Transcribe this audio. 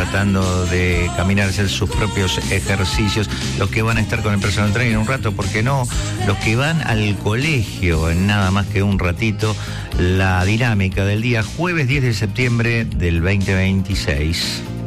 tratando de caminar, hacer sus propios ejercicios, los que van a estar con el personal trainer un rato, ¿por qué no? Los que van al colegio en nada más que un ratito, la dinámica del día jueves 10 de septiembre del 2026.